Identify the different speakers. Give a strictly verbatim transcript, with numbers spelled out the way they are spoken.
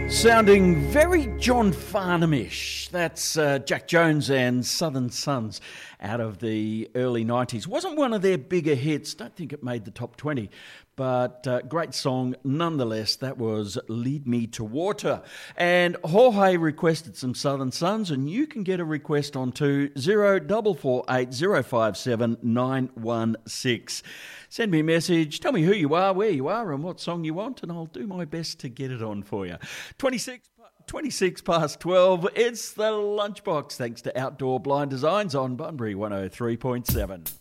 Speaker 1: Sounding very John Farnham-ish. That's uh, Jack Jones and Southern Sons out of the early nineties. Wasn't one of their bigger hits. Don't think it made the top twenty. But uh, great song nonetheless. That was Lead Me to Water. And Jorge requested some Southern Sons, and you can get a request on to zero four four eight zero five seven nine one six. Send me a message, tell me who you are, where you are, and what song you want, and I'll do my best to get it on for you. twenty-six, twenty-six past twelve, it's the Lunchbox, thanks to Outdoor Blind Designs on Bunbury one oh three point seven.